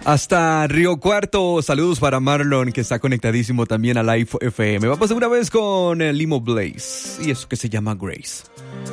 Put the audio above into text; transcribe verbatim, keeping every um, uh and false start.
Hasta Río Cuarto, saludos para Marlon, que está conectadísimo también a Live F M. Vamos una vez con el Limo Blaze y eso que se llama Grace.